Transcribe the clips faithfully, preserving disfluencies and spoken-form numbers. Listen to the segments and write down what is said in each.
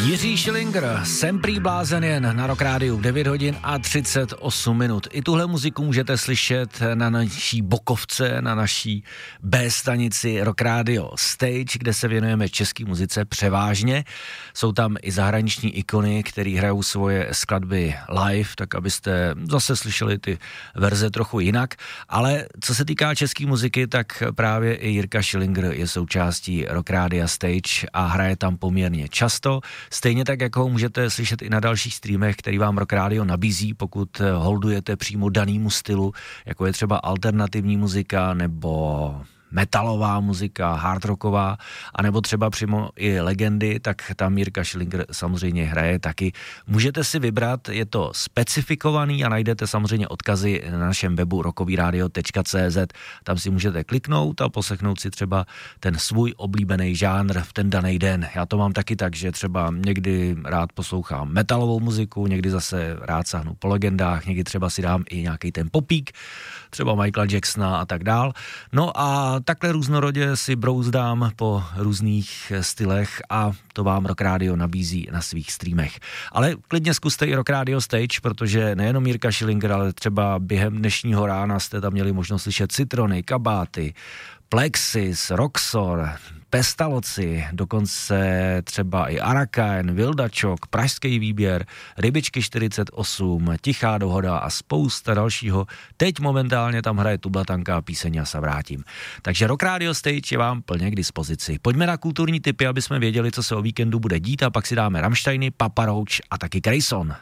Jiří Schillinger, jsem prý blázen jen na Rock Rádiu, devět hodin a třicet osm minut. I tuhle muziku můžete slyšet na naší bokovce, na naší B stanici Rock Radio Stage, kde se věnujeme české muzice převážně. Jsou tam i zahraniční ikony, který hrajou svoje skladby live, tak abyste zase slyšeli ty verze trochu jinak. Ale co se týká české muziky, tak právě i Jirka Schillinger je součástí Rock Radio Stage a hraje tam poměrně často. Stejně tak, jako ho můžete slyšet i na dalších streamech, který vám Rock Radio nabízí, pokud holdujete přímo danýmu stylu, jako je třeba alternativní muzika nebo metalová muzika, hardrocková, anebo třeba přímo i legendy, tak tam Jirka Schillinger samozřejmě hraje taky. Můžete si vybrat, je to specifikovaný a najdete samozřejmě odkazy na našem webu rockovyradio tečka cé zet. Tam si můžete kliknout a poslechnout si třeba ten svůj oblíbený žánr v ten daný den. Já to mám taky tak, že třeba někdy rád poslouchám metalovou muziku, někdy zase rád sahnu po legendách, někdy třeba si dám i nějaký ten popík, třeba Michaela Jacksona a tak dál. No a takhle různorodě si brouzdám po různých stylech a to vám Rock Radio nabízí na svých streamech. Ale klidně zkuste i Rock Radio Stage, protože nejenom Jirka Schillinger, ale třeba během dnešního rána jste tam měli možnost slyšet Citrony, Kabáty, Plexis, Roxor, Pestaloci, dokonce třeba i Arakain, Vildačok, Pražský výběr, Rybičky čtyřicet osm, Tichá dohoda a spousta dalšího. Teď momentálně tam hraje Tublatanka a píseň Já se vrátím. Takže Rock Radio Stage je vám plně k dispozici. Pojďme na kulturní tipy, aby jsme věděli, co se o víkendu bude dít, a pak si dáme Rammsteiny, Papa Roach a taky Grayson.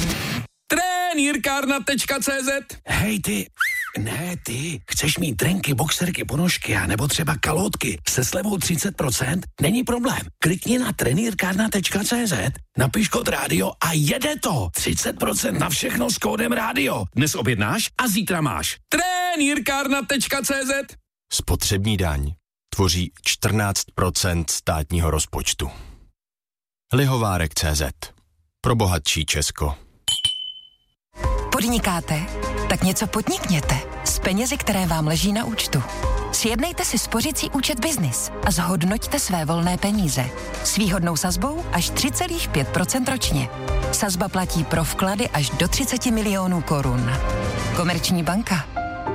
Trenýrkárna tečka cé zet. Hej ty, ne ty, chceš mít drenky, boxerky, ponožky a nebo třeba kalhotky se slevou třicet procent? Není problém. Klikni na trenýrkárna tečka cé zet, napiš kód rádio a jede to. třicet procent na všechno s kódem rádio. Dnes objednáš a zítra máš. Trenýrkárna tečka cé zet. Spotřební daň tvoří čtrnáct procent státního rozpočtu. Lihovárek tečka cé zet. Pro bohatší Česko. Podnikáte? Tak něco podnikněte s penězi, které vám leží na účtu. Sjednejte si spořící účet Biznis a zhodnoťte své volné peníze. S výhodnou sazbou až tři celá pět procenta ročně. Sazba platí pro vklady až do třicet milionů korun. Komerční banka.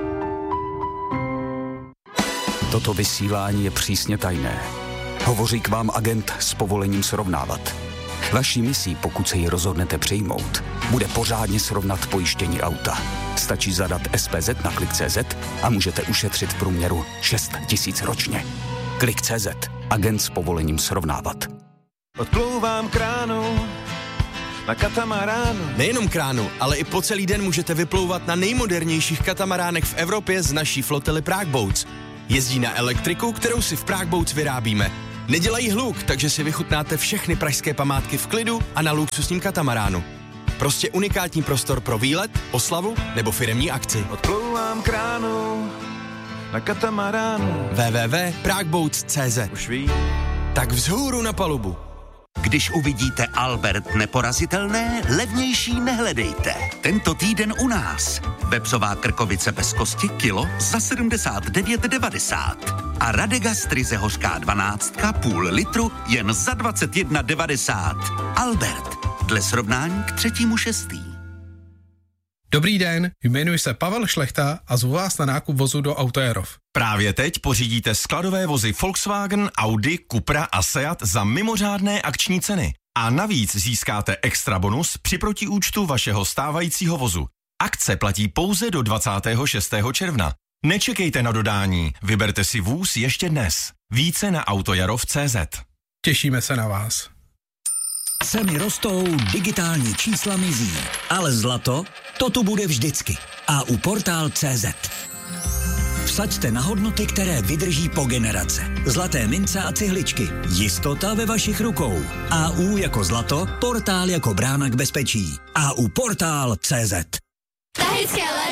Toto vysílání je přísně tajné. Hovoří k vám agent s povolením srovnávat. Vaší misí, pokud se ji rozhodnete přijmout, bude pořádně srovnat pojištění auta. Stačí zadat es pé zet na klik tečka cé zet a můžete ušetřit v průměru šest tisíc ročně. klik tečka cé zet. Agent s povolením srovnávat. Odplouvám kránu na katamaránu. Nejenom kránu, ale i po celý den můžete vyplouvat na nejmodernějších katamaránech v Evropě z naší flotily Prague Boats. Jezdí na elektriku, kterou si v Prague Boats vyrábíme. Nedělají hluk, takže si vychutnáte všechny pražské památky v klidu a na luxusním katamaránu. Prostě unikátní prostor pro výlet, oslavu nebo firemní akci. Odplouvám kránu na katamaránu. w w w tečka prague boats tečka cé zet. Už ví. Tak vzhůru na palubu. Když uvidíte Albert neporazitelné, levnější nehledejte. Tento týden u nás. Vepřová krkovice bez kosti kilo za sedmdesát devět devadesát. A Radegast ryze hořká dvanáctka půl litru jen za dvacet jedna devadesát. Albert, dle srovnání k třetímu šestý. Dobrý den, jmenuji se Pavel Šlechta a zvu vás na nákup vozu do Autojerov. Právě teď pořídíte skladové vozy Volkswagen, Audi, Cupra a Seat za mimořádné akční ceny. A navíc získáte extra bonus při protiúčtu vašeho stávajícího vozu. Akce platí pouze do dvacátého šestého června. Nečekejte na dodání, vyberte si vůz ještě dnes. Více na autojarov tečka cé zet. Těšíme se na vás. Ceny rostou, digitální čísla mizí, ale zlato, to tu bude vždycky. A u portál tečka cé zet. Vsaďte na hodnoty, které vydrží po generace. Zlaté mince a cihličky. Jistota ve vašich rukou. á ú jako zlato, portál jako brána k bezpečí. á ú portál tečka cé zet. Tahické léto v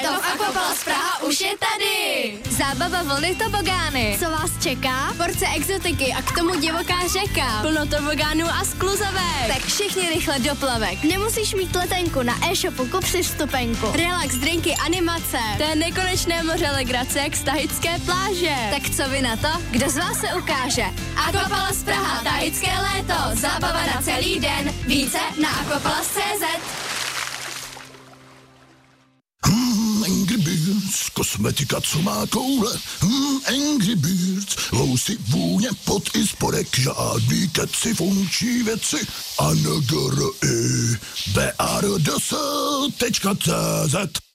Aquapalace Praha už je tady! Zábava vlny tobogány. Co vás čeká? Porce exotiky a k tomu divoká řeka. Plno tobogánů a skluzavek. Tak všichni rychle do plavek. Nemusíš mít letenku, na e-shopu kup si vstupenku. Relax, drinky, animace. To je nekonečné moře legrace jak z tahické pláže. Tak co vy na to? Kdo z vás se ukáže? Aquapalace Praha, tahické léto. Zábava na celý den. Více na aquapalace tečka cé zet. Hmm, Angry Birds, kosmetika, co má koule. Hmm, Angry Birds, lousy, vůně, pot i spodek, žádný keci, funkční věci. A n g r i b a r d s tečka cé zet.